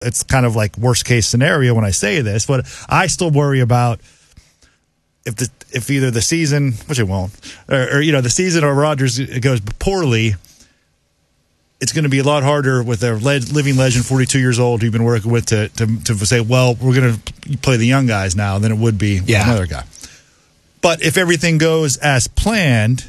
it's kind of like worst case scenario when I say this, but I still worry about if either the season, which it won't, or the season or Rodgers goes poorly, it's going to be a lot harder with a living legend, 42 years old, you've been working with to say, well, we're going to play the young guys now than it would be another guy. But if everything goes as planned,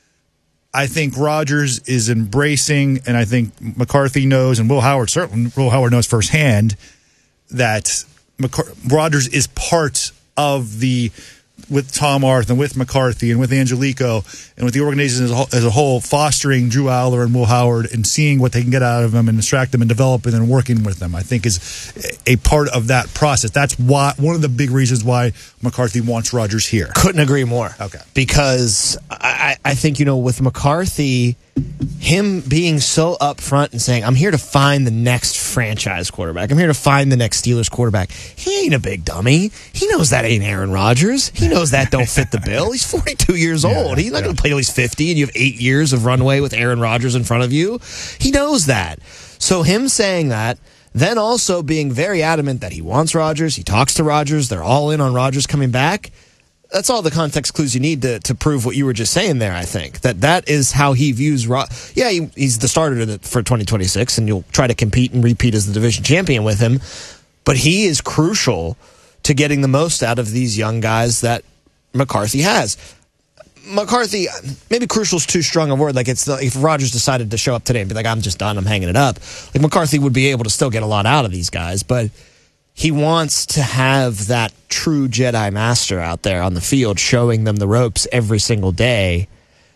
I think Rodgers is embracing, and I think McCarthy knows, and Will Howard knows firsthand that Rodgers is part of with Tom Arth and with McCarthy and with Angelico and with the organization as a whole, fostering Drew Aller and Will Howard and seeing what they can get out of them and distract them and developing and working with them, I think is a part of that process. That's one of the big reasons why McCarthy wants Rodgers here. Couldn't agree more. Okay. Because I think, with McCarthy, him being so upfront and saying, I'm here to find the next franchise quarterback. I'm here to find the next Steelers quarterback. He ain't a big dummy. He knows that ain't Aaron Rodgers. He knows that don't fit the bill. He's 42 years old. He's not going to play till he's 50 and you have 8 years of runway with Aaron Rodgers in front of you. He knows that. So him saying that, then also being very adamant that he wants Rodgers, he talks to Rodgers, they're all in on Rodgers coming back. That's all the context clues you need to prove what you were just saying there, I think. That is how he views he's the starter for 2026, and you'll try to compete and repeat as the division champion with him. But he is crucial to getting the most out of these young guys that McCarthy has. McCarthy, maybe crucial is too strong a word. Like, if Rodgers decided to show up today and be like, I'm just done, I'm hanging it up. Like, McCarthy would be able to still get a lot out of these guys, but he wants to have that true Jedi Master out there on the field showing them the ropes every single day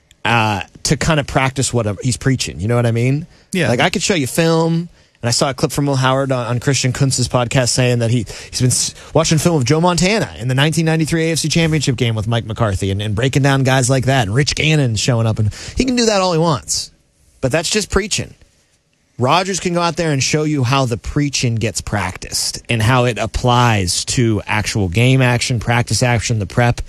to kind of practice what he's preaching. You know what I mean? Yeah. Like, I could show you film, and I saw a clip from Will Howard on Christian Kuntz's podcast saying that he's been watching film of Joe Montana in the 1993 AFC Championship game with Mike McCarthy and breaking down guys like that, and Rich Gannon showing up. And he can do that all he wants, but that's just preaching. Rodgers can go out there and show you how the preaching gets practiced and how it applies to actual game action, practice action, the prep.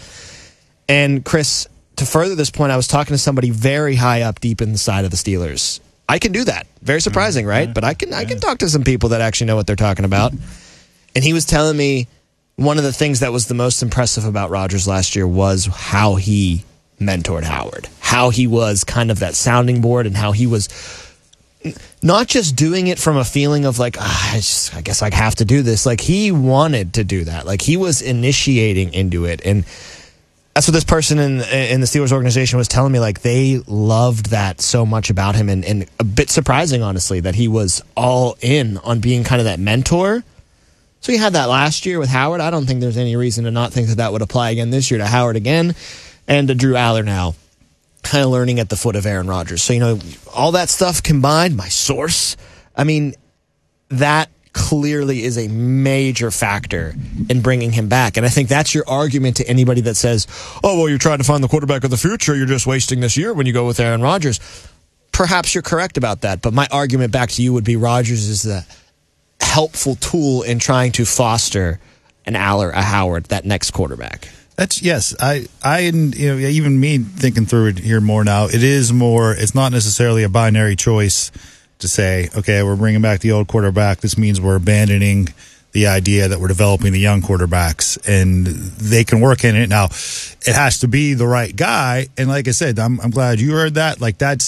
And Chris, to further this point, I was talking to somebody very high up deep inside of the Steelers. I can do that. Very surprising, right? But I can talk to some people that actually know what they're talking about. And he was telling me one of the things that was the most impressive about Rodgers last year was how he mentored Howard, how he was kind of that sounding board, and how he was not just doing it from a feeling of like, I guess I have to do this. Like, he wanted to do that. Like, he was initiating into it. And that's what this person in the Steelers organization was telling me. Like, they loved that so much about him. And a bit surprising, honestly, that he was all in on being kind of that mentor. So he had that last year with Howard. I don't think there's any reason to not think that would apply again this year to Howard again and to Drew Aller now. Kind of learning at the foot of Aaron Rodgers. So, all that stuff combined, my source, that clearly is a major factor in bringing him back. And I think that's your argument to anybody that says, oh, well, you're trying to find the quarterback of the future. You're just wasting this year when you go with Aaron Rodgers. Perhaps you're correct about that. But my argument back to you would be Rodgers is the helpful tool in trying to foster an Aller, a Howard, that next quarterback. Yes. I even me thinking through it here more now, it's not necessarily a binary choice to say, okay, we're bringing back the old quarterback. This means we're abandoning the idea that we're developing the young quarterbacks, and they can work in it. Now, it has to be the right guy. And like I said, I'm glad you heard that. Like, that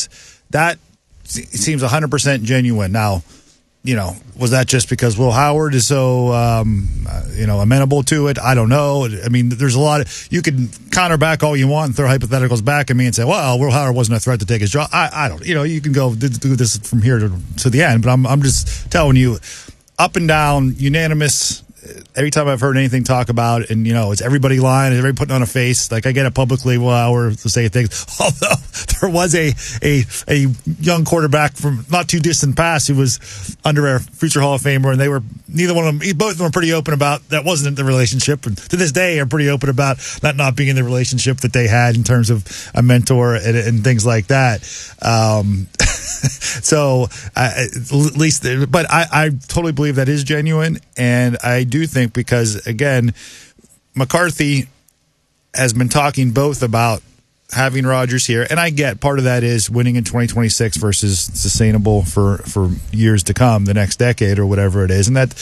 seems 100% genuine. Now, was that just because Will Howard is so, amenable to it? I don't know. I mean, there's a lot you could counter back all you want and throw hypotheticals back at me and say, well, Will Howard wasn't a threat to take his job. I don't, you can go do this from here to the end, but I'm just telling you, up and down, unanimous. Every time I've heard anything talk about it, and it's everybody lying, everybody putting on a face. Like, I get it publicly, Will Howard to say things. Although there was a young quarterback from not too distant past who was under a future Hall of Famer, and they were both of them were pretty open about that wasn't the relationship, and to this day are pretty open about that not being the relationship that they had in terms of a mentor and things like that. So at least, but I totally believe that is genuine, and I do think because, again, McCarthy has been talking both about having Rodgers here, and I get part of that is winning in 2026 versus sustainable for years to come, the next decade or whatever it is, and that